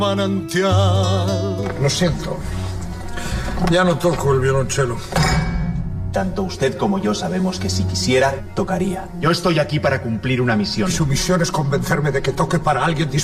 manantial. Lo siento. Ya no toco el violonchelo. Tanto usted como yo sabemos que si quisiera, tocaría. Yo estoy aquí para cumplir una misión. Su misión es convencerme de que toque para alguien